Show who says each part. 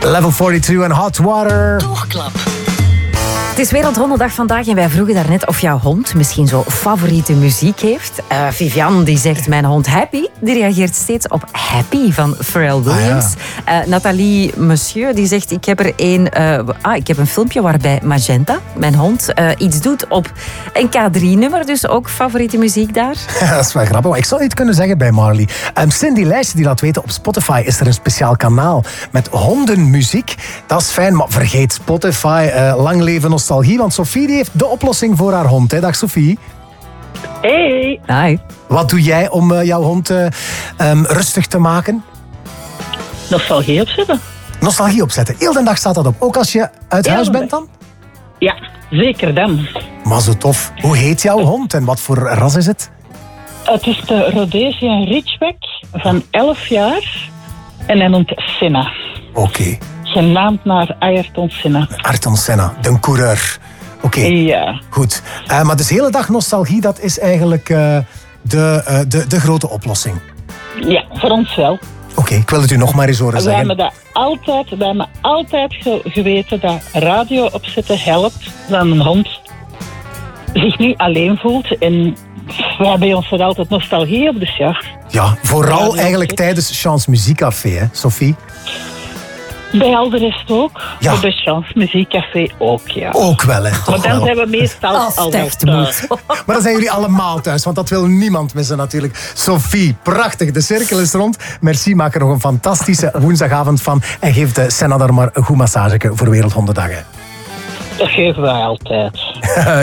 Speaker 1: Level 42 en Hot Water.
Speaker 2: Oogklap.
Speaker 3: Het is Wereldhondendag vandaag en wij vroegen daarnet of jouw hond misschien zo favoriete muziek heeft. Vivian die zegt mijn hond Happy. Die reageert steeds op Happy van Pharrell Williams. Nathalie Monsieur die zegt ik heb een filmpje waarbij Magenta, mijn hond, iets doet op een K3-nummer. Dus ook favoriete muziek daar.
Speaker 1: Dat is wel grappig. Ik zou iets kunnen zeggen bij Marley. Cindy Lijstje die laat weten op Spotify is er een speciaal kanaal met hondenmuziek. Dat is fijn, maar vergeet Spotify. Lang leven nostalgie, want Sophie die heeft de oplossing voor haar hond. Hè? Dag Sophie.
Speaker 4: Hey.
Speaker 3: Hi.
Speaker 1: Wat doe jij om jouw hond rustig te maken?
Speaker 4: Nostalgie opzetten.
Speaker 1: Nostalgie opzetten. Heel de dag staat dat op. Ook als je uit huis bent dan?
Speaker 4: Ja, zeker dan.
Speaker 1: Maar zo tof. Hoe heet jouw hond en wat voor ras is het?
Speaker 4: Het is de Rhodesian Ridgeback van 11 jaar. En hij noemt Senna.
Speaker 1: Oké.
Speaker 4: Genaamd naar Ayrton Senna.
Speaker 1: Ayrton Senna, de coureur. Oké,
Speaker 4: Ja.
Speaker 1: goed. Maar dus de hele dag nostalgie, dat is eigenlijk de grote oplossing.
Speaker 4: Ja, voor ons wel.
Speaker 1: Oké, ik wil het u nog maar eens horen
Speaker 4: Wij
Speaker 1: zeggen.
Speaker 4: hebben altijd geweten dat radio opzetten helpt. Dat een hond zich niet alleen voelt. En we hebben bij ons er altijd nostalgie op, dus ja.
Speaker 1: Ja, vooral
Speaker 4: Radio
Speaker 1: eigenlijk
Speaker 4: opzetten.
Speaker 1: tijdens Chance Muziekcafé, hè, Sophie?
Speaker 4: Bij al de rest ook.
Speaker 1: Ja.
Speaker 4: Op de Chance Muziekcafé ook, ja.
Speaker 1: Ook wel, hè?
Speaker 4: Maar
Speaker 1: Toch
Speaker 4: dan
Speaker 1: wel.
Speaker 4: zijn we meestal
Speaker 3: Als
Speaker 4: al
Speaker 3: het
Speaker 4: wel
Speaker 3: echt
Speaker 4: thuis.
Speaker 3: moet.
Speaker 1: Maar dan zijn jullie allemaal thuis, want dat wil niemand missen natuurlijk. Sophie, prachtig. De cirkel is rond. Merci, maak er nog een fantastische woensdagavond van. En geef de Senna daar maar een goed massage voor Wereldhondendag. Hè.
Speaker 4: Dat geven wij altijd.